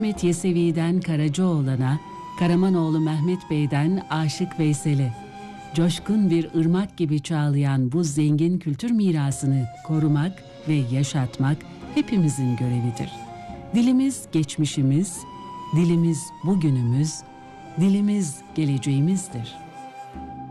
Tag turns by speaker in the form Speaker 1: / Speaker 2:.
Speaker 1: Mehmet Yesevi'den Karacaoğlan'a, Karamanoğlu Mehmet Bey'den Aşık Veysel'e, coşkun bir ırmak gibi çağlayan bu zengin kültür mirasını korumak ve yaşatmak hepimizin görevidir. Dilimiz geçmişimiz, dilimiz bugünümüz, dilimiz geleceğimizdir.